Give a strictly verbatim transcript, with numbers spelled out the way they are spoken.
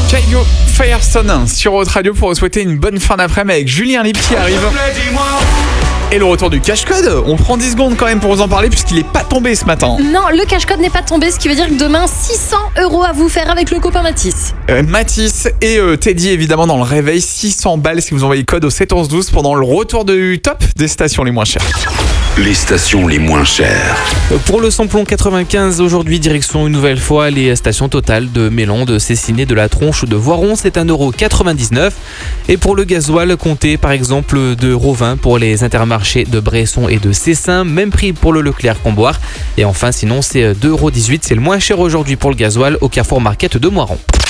Kygo Firestone sur Haute Radio pour vous souhaiter une bonne fin d'après-midi avec Julien Lippe qui arrive. Et le retour du cache-code, on prend dix secondes quand même pour vous en parler puisqu'il n'est pas tombé ce matin. Non, le cache-code n'est pas tombé, ce qui veut dire que demain, six cents euros à vous faire avec le copain Mathis. Euh, Mathis et euh, Teddy évidemment dans le réveil, six cents balles si vous envoyez code au sept onze douze pendant le retour du top des stations les moins chères. Les stations les moins chères. Pour le samplon quatre-vingt-quinze, aujourd'hui, direction une nouvelle fois les stations totales de Mélan, de Cessiné, de La Tronche ou de Voiron, c'est un euro quatre-vingt-dix-neuf. Et pour le gasoil, comptez par exemple de Rovin pour les intermarchés de Bresson et de Cessin, même prix pour le Leclerc-Comboire. Et enfin, sinon, c'est deux euros dix-huit, c'est le moins cher aujourd'hui pour le gasoil au Carrefour Market de Moiron.